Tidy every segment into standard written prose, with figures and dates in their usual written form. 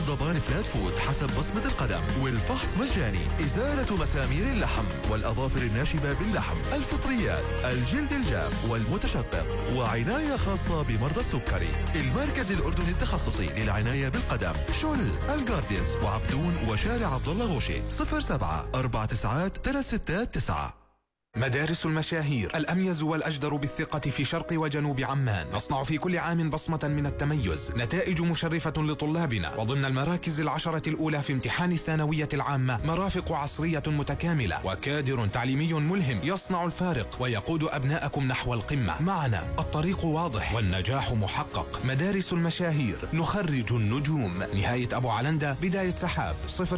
ضمان فلات فود حسب بصمة القدم، والفحص مجاني. إزالة مسامير اللحم والأظافر الناشبة باللحم، الفطريات، الجلد الجاف والمتشقق، وعناية خاصة بمرضى السكري. المركز الأردني التخصصي للعناية بالقدم، شل، الجاردينز وعبدون وشارع عبد الله غوشي. 07-49-369. مدارس المشاهير، الأميز والأجدر بالثقة في شرق وجنوب عمان. نصنع في كل عام بصمة من التميز، نتائج مشرفة لطلابنا، وضمن المراكز 10 الأولى في امتحان الثانوية العامة. مرافق عصرية متكاملة وكادر تعليمي ملهم يصنع الفارق ويقود أبناءكم نحو القمة. معنا الطريق واضح والنجاح محقق. مدارس المشاهير، نخرج النجوم. نهاية أبو علندة، بداية سحاب.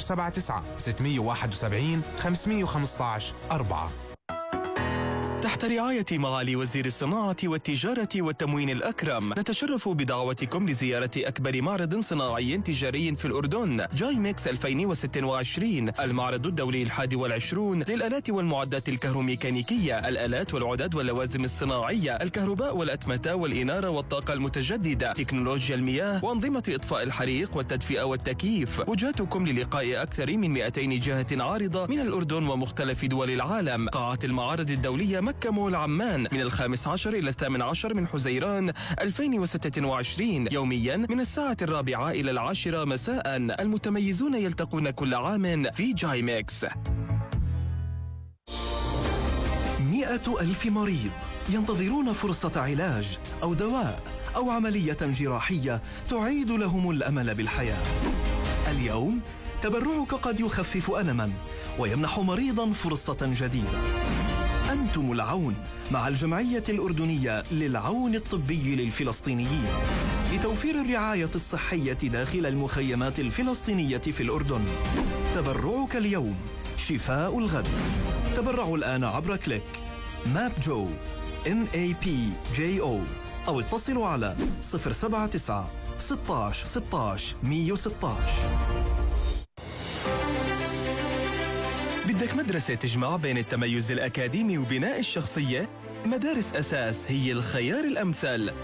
079-651-515-4. تحت رعاية معالي وزير الصناعة والتجارة والتموين الأكرم، نتشرف بدعوتكم لزيارة أكبر معرض صناعي تجاري في الأردن، جايمكس 2026، المعرض الدولي 21 للآلات والمعدات الكهروميكانيكية، الآلات والعدد واللوازم الصناعية، الكهرباء والأتمتة والإنارة والطاقة المتجددة، تكنولوجيا المياه وأنظمة إطفاء الحريق والتدفئة والتكييف. وجهتكم للقاء أكثر من 200 جهة عارضة من الأردن ومختلف دول العالم. قاعة المعارض الدولية مكة مول عمان، من 15 إلى 18 من حزيران 2026، يوميا من 4:00 إلى 10 مساء. المتميزون يلتقون كل عام في جايمكس. 100,000 مريض ينتظرون فرصة علاج أو دواء أو عملية جراحية تعيد لهم الأمل بالحياة. اليوم تبرعك قد يخفف ألما ويمنح مريضا فرصة جديدة. أنتم العون مع الجمعية الأردنية للعون الطبي للفلسطينيين لتوفير الرعاية الصحية داخل المخيمات الفلسطينية في الأردن. تبرعك اليوم شفاء الغد. تبرعوا الآن عبر كليك MAPJO MAPJO أو اتصلوا على 079 16 16 116. بدك مدرسة تجمع بين التميز الأكاديمي وبناء الشخصية؟ مدارس أساس هي الخيار الأمثل.